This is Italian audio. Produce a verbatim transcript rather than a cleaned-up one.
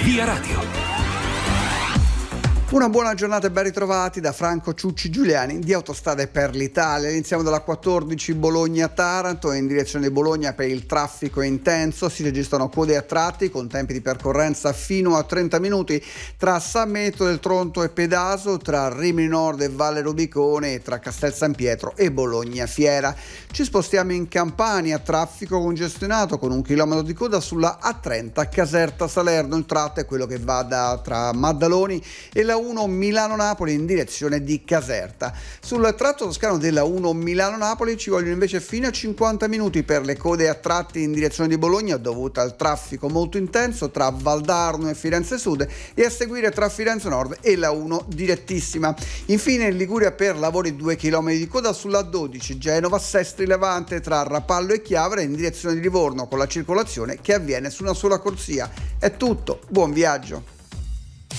Via Radio. Una buona giornata e ben ritrovati da Franco Ciucci Giuliani di Autostrade per l'Italia. Iniziamo dalla quattordici Bologna-Taranto in direzione di Bologna per il traffico intenso. Si registrano code a tratti con tempi di percorrenza fino a trenta minuti tra San Benedetto del Tronto e Pedaso, tra Rimini Nord e Valle Rubicone e tra Castel San Pietro e Bologna Fiera. Ci spostiamo in Campania, traffico congestionato con un chilometro di coda sulla A trenta Caserta Salerno. Il tratto è quello che va da tra Maddaloni e la uno Milano-Napoli in direzione di Caserta. Sul tratto toscano della uno Milano-Napoli ci vogliono invece fino a cinquanta minuti per le code a tratti in direzione di Bologna dovuta al traffico molto intenso tra Valdarno e Firenze Sud e a seguire tra Firenze Nord e la uno direttissima. Infine in Liguria per lavori due chilometri di coda sulla dodici Genova-Sestri Levante tra Rapallo e Chiavere in direzione di Livorno con la circolazione che avviene su una sola corsia. È tutto, buon viaggio!